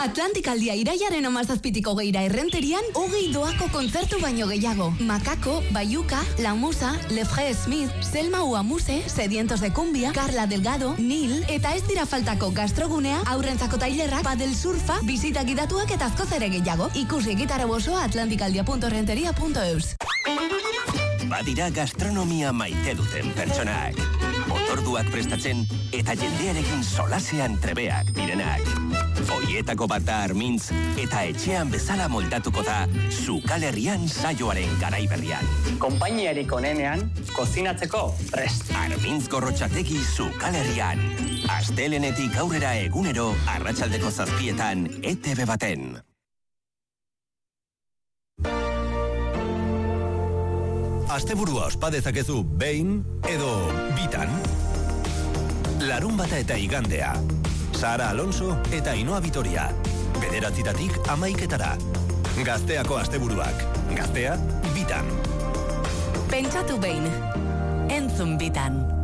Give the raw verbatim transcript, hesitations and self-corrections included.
Atlantikaldia iraiaren amazazpitiko geira errenterian, hogei doako kontzertu baino gehiago. Macaco, Bayuca, La Musa, Lefre Smith, Selma Uamuse, Sedientos de Cumbia, Carla Delgado, Nil, eta ez dira faltako gastrogunea, aurrentzako tailerrak, padel surfa, bisita gidatuak eta askoz ere gehiago. Ikusi gitarra osoa atlantikaldia punto renteria punto eus. Badira gastronomia maite duten pertsonak. Otorduak prestatzen eta jendearekin solasean trebeak direnak. Oietako bat da Armintz eta etxean bezala moldatuko da Zukal Herrian saioaren garaiberrian. Konpainiarik onenean, kozinatzeko prest. Armintz Gorrotxategi Zukal Herrian. Astelenetik aurrera egunero arratsaldeko zazpietan E T V baten. Asteburua ospa dezakezu behin edo bitan. Larun bata eta igandea. Sara Alonso eta Ainhoa Vitoria. Bederatzitatik amaiketara. Gazteako asteburuak. Gaztea bitan. Pentsatu behin. Entzun bitan.